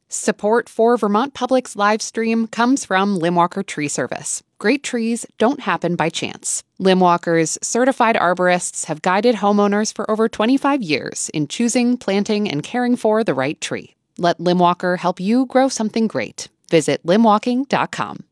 Support for Vermont Public's live stream comes from Limwalker Tree Service. Great trees don't happen by chance. Limwalker's certified arborists have guided homeowners for over 25 years in choosing, planting, and caring for the right tree. Let Limwalker help you grow something great. Visit limwalking.com.